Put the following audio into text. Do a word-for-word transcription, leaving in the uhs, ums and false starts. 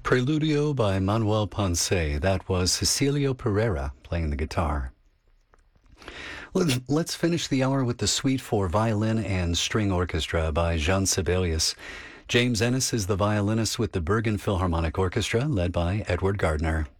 Preludio by Manuel Ponce. That was Cecilio Pereira playing the guitar. Let's, let's finish the hour with the Suite for Violin and String Orchestra by Jean Sibelius. James Ennis is the violinist with the Bergen Philharmonic Orchestra, led by Edward Gardner.